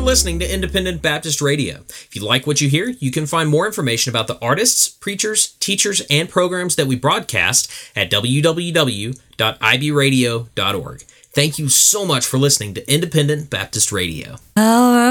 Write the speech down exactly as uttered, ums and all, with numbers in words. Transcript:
listening to Independent Baptist Radio. If you like what you hear, you can find more information about the artists, preachers, teachers, and programs that we broadcast at w w w dot i b radio dot org. Thank you so much for listening to Independent Baptist Radio. Our